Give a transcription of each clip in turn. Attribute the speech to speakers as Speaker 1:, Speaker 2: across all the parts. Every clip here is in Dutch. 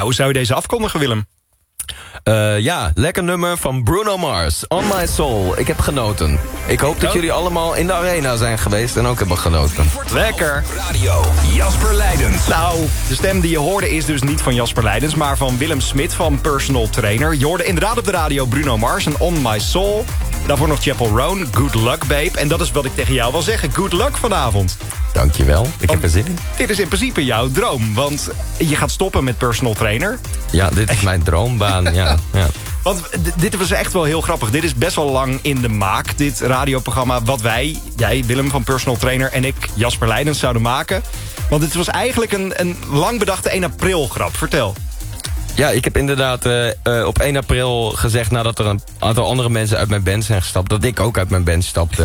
Speaker 1: Nou, hoe zou je deze afkondigen, Willem?
Speaker 2: Lekker nummer van Bruno Mars. On My Soul. Ik heb genoten. Ik hoop dat jullie allemaal in de arena zijn geweest en ook hebben genoten.
Speaker 1: Lekker.
Speaker 3: Radio Jasper Leidens.
Speaker 1: Nou, de stem die je hoorde is dus niet van Jasper Leidens, maar van Willem Smit van Personal Trainer. Je hoorde inderdaad op de radio Bruno Mars en On My Soul. Daarvoor nog Chapel Roan, Good Luck Babe. En dat is wat ik tegen jou wil zeggen. Good luck vanavond.
Speaker 2: Dankjewel. Ik heb er zin in.
Speaker 1: Dit is in principe jouw droom, want je gaat stoppen met Personal Trainer.
Speaker 2: Ja, dit is mijn droombaan, ja.
Speaker 1: Want dit was echt wel heel grappig. Dit is best wel lang in de maak, dit radioprogramma wat jij Willem van Personal Trainer en ik, Jasper Leidens, zouden maken. Want het was eigenlijk een lang bedachte 1 april grap. Vertel.
Speaker 2: Ja, ik heb inderdaad op 1 april gezegd, nadat er een aantal andere mensen uit mijn band zijn gestapt, dat ik ook uit mijn band stapte.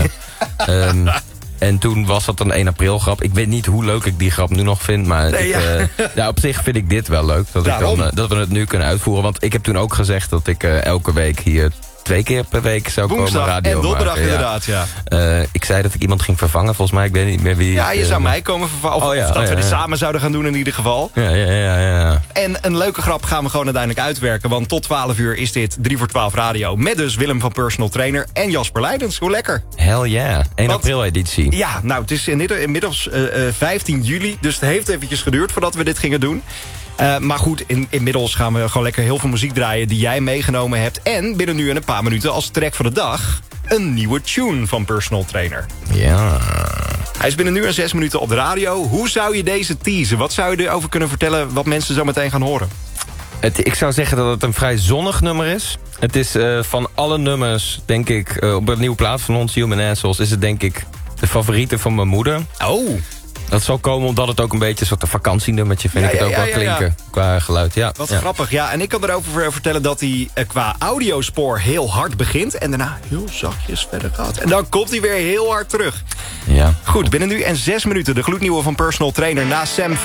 Speaker 2: En toen was dat een 1 april grap. Ik weet niet hoe leuk ik die grap nu nog vind. Maar op zich vind ik dit wel leuk. Dat we het nu kunnen uitvoeren. Want ik heb toen ook gezegd dat ik elke week hier 2 keer per week zou
Speaker 1: Woensdag
Speaker 2: komen radio
Speaker 1: en donderdag
Speaker 2: maken.
Speaker 1: inderdaad, ja.
Speaker 2: Ik zei dat ik iemand ging vervangen. Volgens mij, ik weet niet meer wie.
Speaker 1: Ja, je zou mij komen vervangen. Of dat we dit samen zouden gaan doen in ieder geval.
Speaker 2: Ja.
Speaker 1: En een leuke grap gaan we gewoon uiteindelijk uitwerken. Want tot 12 uur is dit 3 voor 12 radio. Met dus Willem van Personal Trainer en Jasper Leidens. Hoe lekker.
Speaker 2: Hell yeah. 1 april editie.
Speaker 1: Ja, nou, het is inmiddels 15 juli. Dus het heeft eventjes geduurd voordat we dit gingen doen. Maar goed, inmiddels gaan we gewoon lekker heel veel muziek draaien die jij meegenomen hebt. En binnen nu en een paar minuten als track van de dag een nieuwe tune van Personal Trainer.
Speaker 2: Ja.
Speaker 1: Hij is binnen nu en 6 minuten op de radio. Hoe zou je deze teasen? Wat zou je erover kunnen vertellen wat mensen zo meteen gaan horen?
Speaker 2: Ik zou zeggen dat het een vrij zonnig nummer is. Het is van alle nummers, denk ik, op een nieuwe plaat van ons, Human Assholes, is het denk ik de favoriete van mijn moeder.
Speaker 1: Oh.
Speaker 2: Dat zal komen omdat het ook een beetje een soort vakantienummertje vind ik het ook wel klinken qua geluid. Ja,
Speaker 1: wat grappig, ja. En ik kan erover vertellen dat hij qua audiospoor heel hard begint en daarna heel zachtjes verder gaat. En dan komt hij weer heel hard terug.
Speaker 2: Ja.
Speaker 1: Goed, binnen nu en 6 minuten de gloednieuwe van Personal Trainer na Sam